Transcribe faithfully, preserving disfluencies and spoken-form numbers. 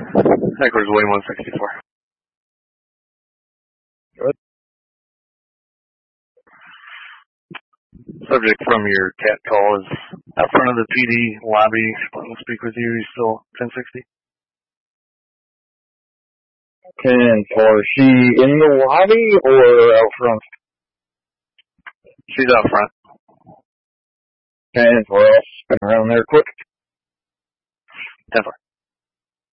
Heckler's Way one sixty-four. Good. Subject from your cat call is out front of the P D lobby. I'll speak with you. You still ten sixty? ten four. Is she in the lobby or out front? She's out front. ten four. I'll spin around there quick. ten four.